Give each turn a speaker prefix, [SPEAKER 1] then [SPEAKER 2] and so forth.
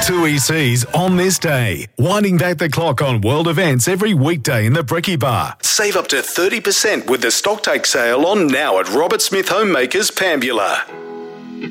[SPEAKER 1] Two ECs on this day. Winding back the clock on world events every weekday in the Bricky Bar. Save up to 30% with the Stocktake sale on now at Robert Smith Homemakers Pambula.